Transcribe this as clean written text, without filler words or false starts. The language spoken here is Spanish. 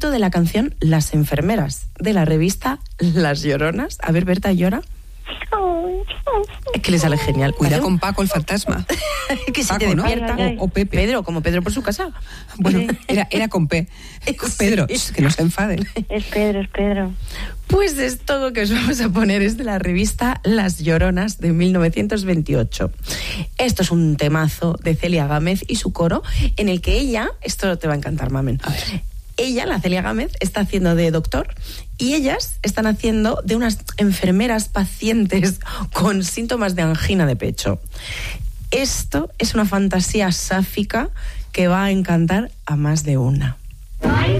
trocito de la canción Las enfermeras, de la revista Las Lloronas. A ver, Berta, ¿llora? Es que le sale genial. Cuidado con Paco, el fantasma. Que se Paco, te ¿no? despierta. Ay, ay. O Pepe. Pedro, como Pedro por su casa. Bueno, era con P. Pedro, que no se enfaden. Es Pedro. Pues esto que os vamos a poner es de la revista Las Lloronas de 1928. Esto es un temazo de Celia Gámez y su coro, en el que ella, esto te va a encantar, Mamen. A ver. Ella, la Celia Gámez, está haciendo de doctor y ellas están haciendo de unas enfermeras pacientes con síntomas de angina de pecho. Esto es una fantasía sáfica que va a encantar a más de una. Ay,